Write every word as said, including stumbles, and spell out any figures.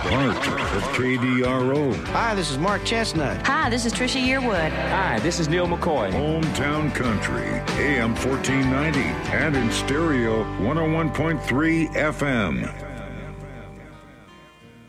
heart of K D R O. Hi, this is Mark Chestnut. Hi, this is Trisha Yearwood. Hi, this is Neil McCoy. Hometown Country, A M fourteen ninety, and in stereo, one oh one point three F M.